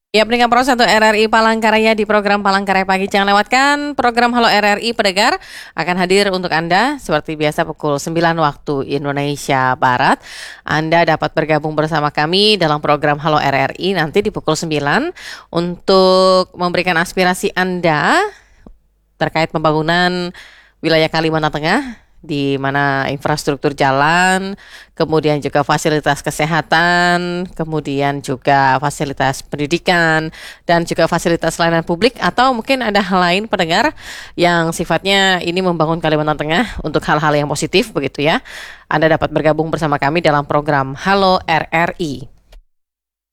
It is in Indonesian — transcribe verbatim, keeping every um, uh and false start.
Ya, pendengar Pro satu R R I Palangkaraya di program Palangkaraya Pagi. Jangan lewatkan program Halo R R I Pendengar akan hadir untuk Anda seperti biasa pukul sembilan waktu Indonesia Barat. Anda dapat bergabung bersama kami dalam program Halo R R I nanti di pukul sembilan untuk memberikan aspirasi Anda terkait pembangunan wilayah Kalimantan Tengah, di mana infrastruktur jalan, kemudian juga fasilitas kesehatan, kemudian juga fasilitas pendidikan, dan juga fasilitas layanan publik, atau mungkin ada hal lain pendengar yang sifatnya ini membangun Kalimantan Tengah untuk hal-hal yang positif begitu ya. Anda dapat bergabung bersama kami dalam program Halo R R I.